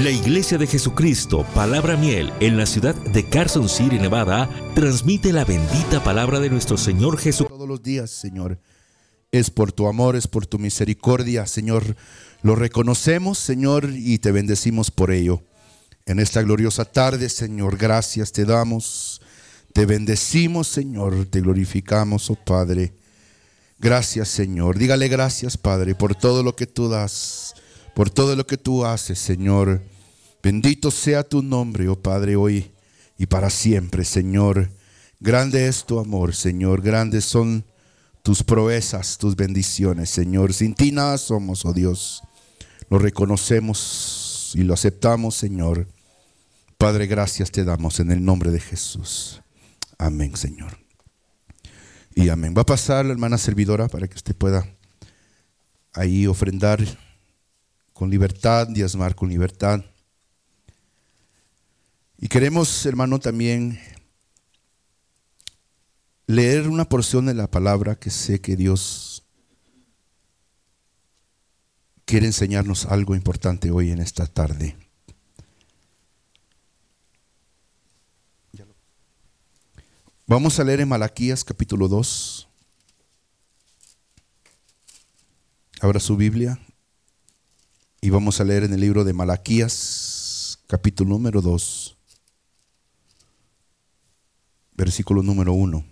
La Iglesia de Jesucristo, Palabra Miel, en la ciudad de Carson City, Nevada, transmite la bendita palabra de nuestro Señor Jesucristo. Todos los días, Señor, es por tu amor, es por tu misericordia, Señor. Lo reconocemos, Señor, y te bendecimos por ello. En esta gloriosa tarde, Señor, gracias te damos. Te bendecimos, Señor, te glorificamos, oh Padre. Gracias, Señor. Dígale gracias, Padre, por todo lo que tú das, por todo lo que tú haces, Señor. Bendito sea tu nombre, oh Padre, hoy y para siempre, Señor. Grande es tu amor, Señor. Grandes son tus proezas, tus bendiciones, Señor. Sin ti nada somos, oh Dios. Lo reconocemos y lo aceptamos, Señor. Padre, gracias te damos en el nombre de Jesús. Amén, Señor. Y amén. Va a pasar la hermana servidora para que usted pueda ahí ofrendar con libertad, diezmar con libertad. Y queremos, hermano, también leer una porción de la palabra que sé que Dios quiere enseñarnos algo importante hoy en esta tarde. Vamos a leer en Malaquías capítulo 2. Abra su Biblia y vamos a leer en el libro de Malaquías capítulo número 2, versículo número 1.